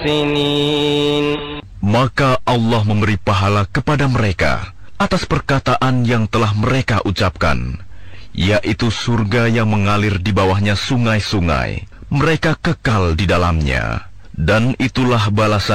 Maka Allah memberi pahala kepada mereka atas perkataan yang telah mereka ucapkan, yaitu surga yang mengalir di bawahnya sungai-sungai. Mereka kekal di dalamnya, dan itulah balasan